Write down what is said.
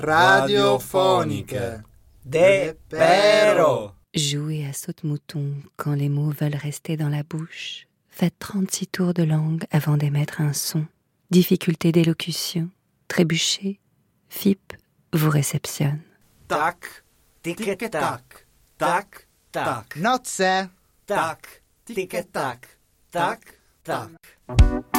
radiophonique. Des perros. Jouez à saute-mouton quand les mots veulent rester dans la bouche. Faites 36 tours de langue avant d'émettre un son. Difficulté d'élocution, trébuchez, FIP vous réceptionne. Tac, tic-tac, tac, tac. Notze. Tac, tic-tac, tac, tac.